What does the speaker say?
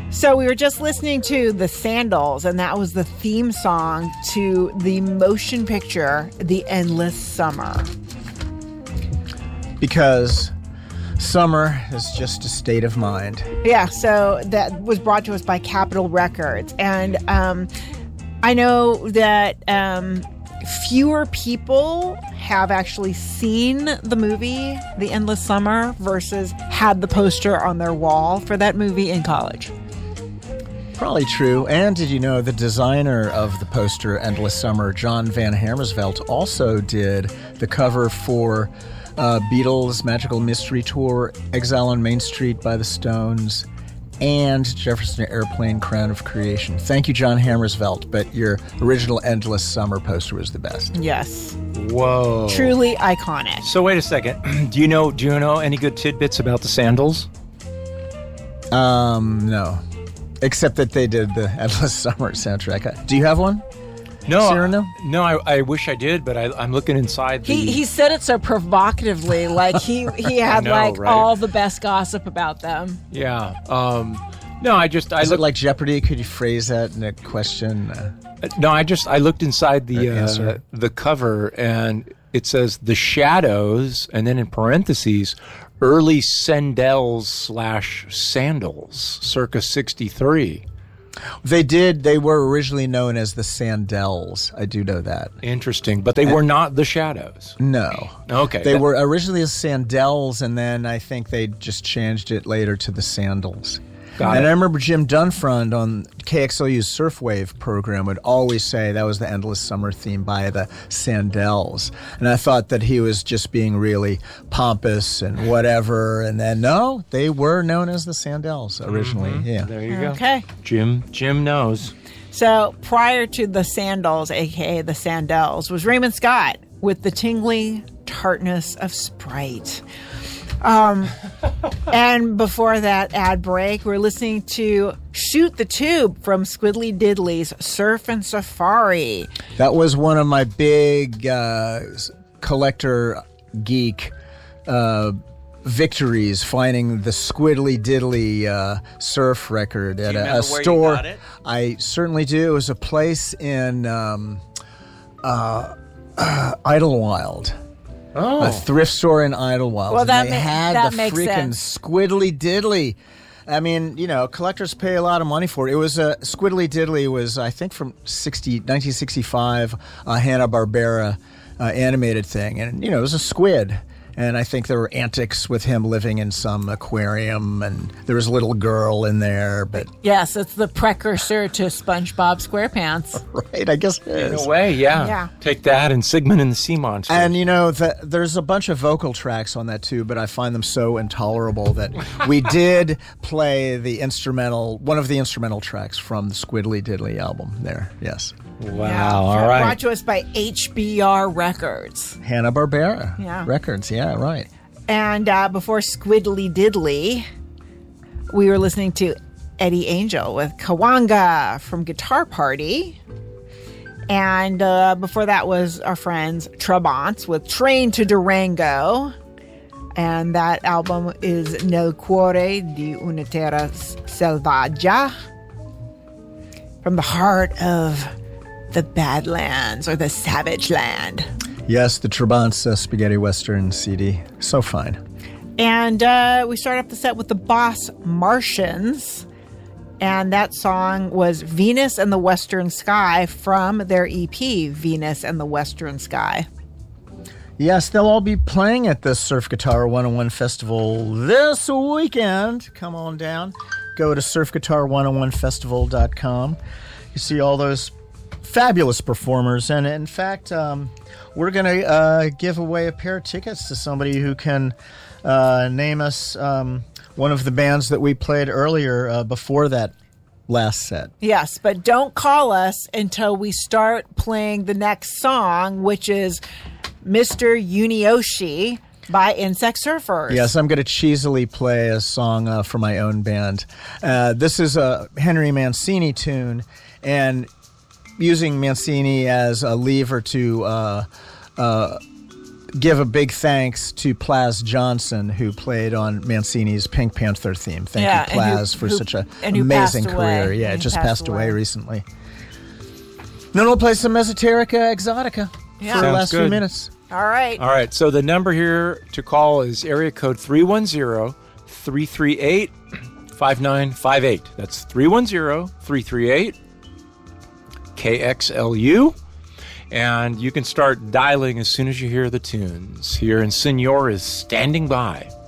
So we were just listening to The Sandals, and that was the theme song to the motion picture, The Endless Summer. Because summer is just a state of mind. Yeah, so that was brought to us by Capitol Records. And I know that fewer people have actually seen the movie, The Endless Summer, versus had the poster on their wall for that movie in college. Probably true. And did you know the designer of the poster, Endless Summer, John Van Hamersveld, also did the cover for Beatles' Magical Mystery Tour, Exile on Main Street by the Stones, and Jefferson Airplane, Crown of Creation. Thank you, John Hamersveld, but your original Endless Summer poster was the best. Yes. Whoa. Truly iconic. So wait a second. Do you know any good tidbits about the Sandals? No. Except that they did the Endless Summer soundtrack. Do you have one? No, Cyrano? No, I wish I did, but I'm looking inside. He said it so provocatively, like he had know, right? all the best gossip about them. Yeah. No, I Is looked it like Jeopardy? Could you phrase that in a question? No, I looked inside the cover, and it says The Shadows, and then in parentheses, early Sandals / Sandals, circa 63. They were originally known as the Sandals. I do know that. Interesting, but they were not the Shadows. No. Okay. They were originally as Sandals, and then I think they just changed it later to the Sandals. Got and it. I remember Jim Dunfront on KXLU's Surfwave program would always say that was the Endless Summer theme by the Sandals. And I thought that he was just being really pompous and whatever. And then, no, they were known as the Sandals originally. Mm-hmm. Yeah. There you go. Okay. Jim knows. So prior to the Sandals, a.k.a. the Sandals, was Raymond Scott with The Tingling Tartness of Sprite. And before that ad break, we're listening to Shoot the Tube from Squiddly Diddly's Surf and Safari. That was one of my big collector geek victories, finding the Squiddly Diddly surf record at a store. You got it? I certainly do. It was a place in Idlewild. Oh. A thrift store in Idlewild. Well, and they had that the makes freaking sense. Squiddly Diddly. I mean, collectors pay a lot of money for it. It was Squiddly Diddly was, I think, from 1965, a Hanna-Barbera animated thing. And, it was a squid. And I think there were antics with him living in some aquarium, and there was a little girl in there. But Yes, it's the precursor to SpongeBob SquarePants. right, I guess it In is. a way, yeah. Yeah. Take that and Sigmund and the Sea Monster. And there's a bunch of vocal tracks on that too, but I find them so intolerable that we did play one of the instrumental tracks from the Squiddly Diddly album there. Yes. Wow, Yeah. all Brought right. to us by HBR Records. Hanna-Barbera Yeah. Records, yeah, right. And before Squiddly Diddly, we were listening to Eddie Angel with Kawanga from Guitar Party. And before that was our friends Trabants with Train to Durango. And that album is Nel cuore di una terra selvaggia, from the heart of the Badlands or the Savage Land. Yes, the Trabants Spaghetti Western CD. So fine. And we start off the set with the Boss Martians. And that song was Venus and the Western Sky from their EP, Venus and the Western Sky. Yes, they'll all be playing at the Surf Guitar 101 Festival this weekend. Come on down. Go to surfguitar101festival.com. You see all those fabulous performers. And in fact, we're going to give away a pair of tickets to somebody who can name us one of the bands that we played earlier before that last set. Yes, but don't call us until we start playing the next song, which is Mr. Unioshi by Insect Surfers. Yes, I'm going to cheesily play a song for my own band. This is a Henry Mancini tune, and using Mancini as a lever to give a big thanks to Plaz Johnson, who played on Mancini's Pink Panther theme. Thank you, Plaz, for such an amazing career. Yeah, just passed away recently. Then we'll play some Esoterica Exotica for the last few minutes. All right. All right. So the number here to call is area code 310-338-5958. That's 310-338-KXLU. And you can start dialing as soon as you hear the tunes. Here, and Senor is standing by.